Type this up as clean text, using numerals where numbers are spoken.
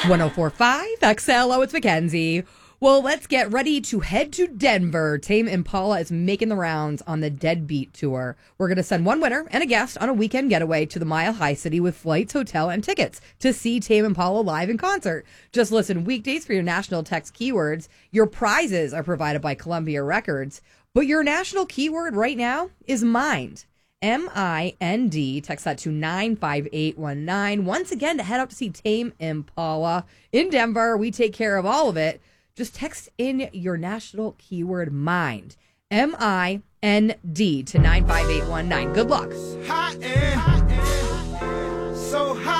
1045 XLO, it's Mackenzie. Well, let's get ready to head to Denver. Tame Impala is making the rounds on the Deadbeat Tour. We're going to send one winner and a guest on a weekend getaway to the Mile High City with flights, hotel, and tickets to see Tame Impala live in concert. Just listen weekdays for your national text keywords. Your prizes are provided by Columbia Records. But your national keyword right now is MIND. MIND. Text that to 95819. Once again, to head out to see Tame Impala in Denver. We take care of all of it. Just text in your national keyword MIND. MIND to 95819. Good luck. So high.